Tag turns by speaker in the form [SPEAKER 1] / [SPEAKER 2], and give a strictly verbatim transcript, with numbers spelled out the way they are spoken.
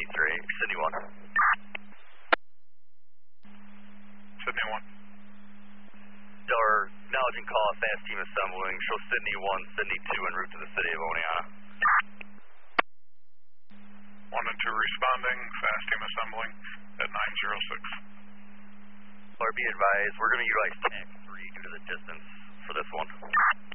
[SPEAKER 1] three, Sydney one.
[SPEAKER 2] Sydney one.
[SPEAKER 1] Or acknowledging call, fast team assembling. Show Sydney one, Sydney two en route to the city of Oneonta.
[SPEAKER 2] one and two responding, fast team assembling at nine zero six.
[SPEAKER 1] Or be advised, we're going to utilize tank three due to the distance for this one.